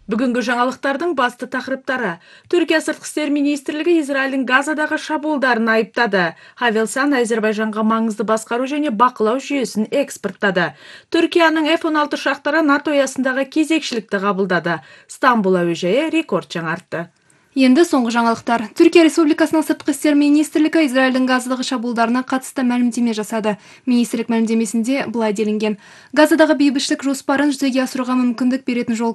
Бүгінгі жаңалықтардың басты тақырыптары. Түркия сыртқы істер министрлігі Израильдің Газадағы шабуылдарын айыптады. Хавелсан Әзербайжанға маңызды басқару және бақылау жүйесін экспорттады. Түркияның F-16 ұшақтары НАТО аясындағы кезекшілікті қабылдады. Стамбул әуежайы рекорд жаңартты. Енді соңғы жаңалықтар. Түркия Республикасының сыртқы істер министрлігі Израильдің Газадағы шабуылдарына қатысты мәлімдеме жасады. Министрлік мәлімдемесінде былай делінген: Газадағы бейбітшілік жоспарын жүзеге асыруға мүмкіндік беретін жол